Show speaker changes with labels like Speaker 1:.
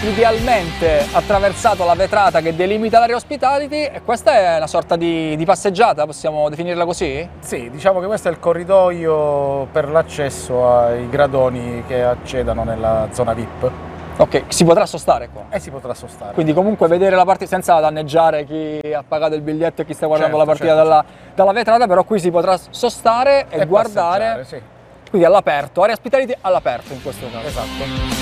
Speaker 1: idealmente attraversato la vetrata che delimita l'area hospitality e questa è una sorta di passeggiata, possiamo definirla così?
Speaker 2: Sì, diciamo che questo è il corridoio per l'accesso ai gradoni che accedano nella zona VIP.
Speaker 1: Ok, si potrà sostare qua?
Speaker 2: E si potrà sostare.
Speaker 1: Quindi comunque vedere la partita senza danneggiare chi ha pagato il biglietto e chi sta guardando la partita dalla vetrata, però qui si potrà sostare e guardare,
Speaker 2: sì.
Speaker 1: quindi all'aperto, area hospitality all'aperto in questo caso.
Speaker 2: Esatto.